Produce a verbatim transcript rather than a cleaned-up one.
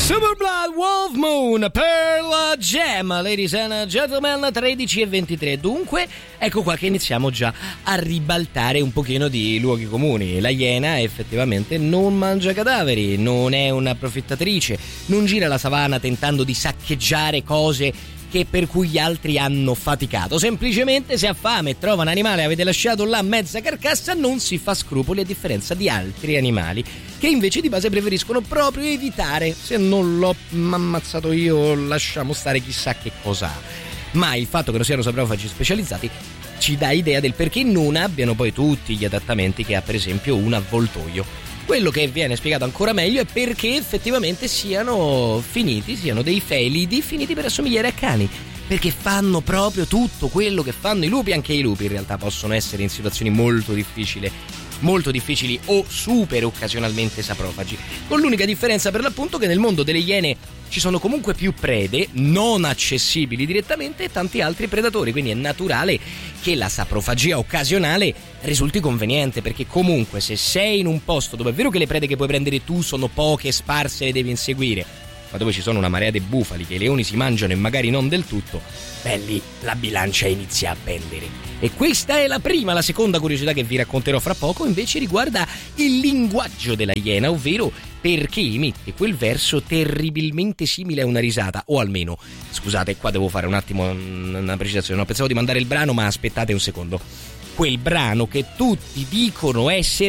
Super Blood Wolf Moon per la Gem, ladies and gentlemen, tredici e ventitré. Dunque, ecco qua che iniziamo già a ribaltare un pochino di luoghi comuni. La iena effettivamente non mangia cadaveri, non è un'approfittatrice, non gira la savana tentando di saccheggiare cose che per cui gli altri hanno faticato. Semplicemente se ha fame e trova un animale e avete lasciato là mezza carcassa, non si fa scrupoli, a differenza di altri animali che invece di base preferiscono proprio evitare. Se non l'ho ammazzato io, lasciamo stare, chissà che cosa ha. Ma il fatto che non siano saprofagi specializzati ci dà idea del perché non abbiano poi tutti gli adattamenti che ha per esempio un avvoltoio. Quello che viene spiegato ancora meglio è perché effettivamente siano finiti, siano dei felidi finiti per assomigliare a cani, perché fanno proprio tutto quello che fanno i lupi. Anche i lupi in realtà possono essere in situazioni molto difficili, molto difficili o super occasionalmente saprofagi, con l'unica differenza per l'appunto che nel mondo delle iene ci sono comunque più prede non accessibili direttamente e tanti altri predatori, quindi è naturale che la saprofagia occasionale risulti conveniente, perché comunque se sei in un posto dove è vero che le prede che puoi prendere tu sono poche, sparse, le devi inseguire, ma dove ci sono una marea di bufali che i leoni si mangiano e magari non del tutto, beh lì la bilancia inizia a pendere. E questa è la prima. La seconda curiosità che vi racconterò fra poco invece riguarda il linguaggio della iena, ovvero perché emette quel verso terribilmente simile a una risata, o almeno, scusate, qua devo fare un attimo una precisazione, no, pensavo di mandare il brano, ma aspettate un secondo. Quel brano che tutti dicono essere